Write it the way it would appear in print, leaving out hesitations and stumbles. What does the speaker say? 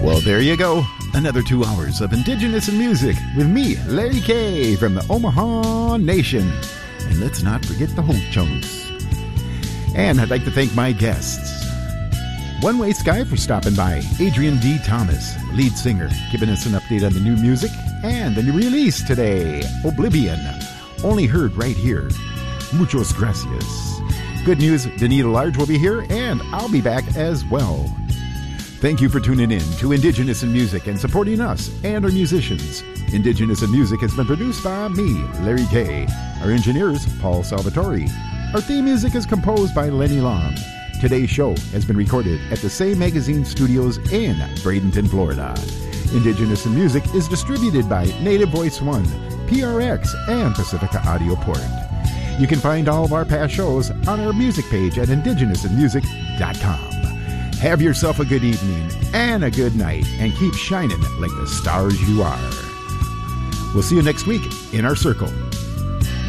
Well, there you go. Another 2 hours of Indigenous in Music with me, Larry K. from the Omaha Nation. And let's not forget the Ho-Chunks. And I'd like to thank my guests. One Way Sky for stopping by. Adrian D. Thomas, lead singer, giving us an update on the new music and the new release today, Oblivion. Only heard right here. Muchos gracias. Good news, Danita Large will be here, and I'll be back as well. Thank you for tuning in to Indigenous in Music and supporting us and our musicians. Indigenous in Music has been produced by me, Larry K. Our engineer is Paul Salvatore. Our theme music is composed by Lenny Long. Today's show has been recorded at the Say Magazine Studios in Bradenton, Florida. Indigenous in Music is distributed by Native Voice One, PRX, and Pacifica Audio Port. You can find all of our past shows on our music page at indigenousinmusic.com. Have yourself a good evening and a good night, and keep shining like the stars you are. We'll see you next week in our circle.